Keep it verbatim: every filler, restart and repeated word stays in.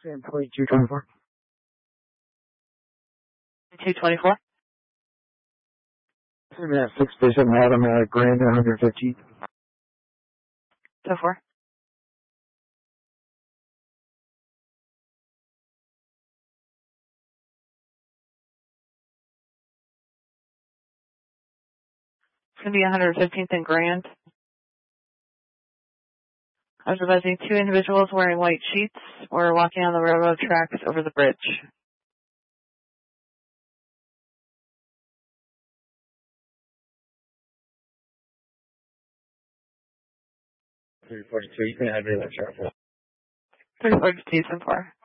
Same point, two twenty-four. two twenty-four? Same at six Bishop Madam at Grand one fifteen. So four. It's going to be one fifteenth and Grand. I was advising two individuals wearing white sheets were walking on the railroad tracks over the bridge. three forty-two, you can add me that sharp. three forty-two and four.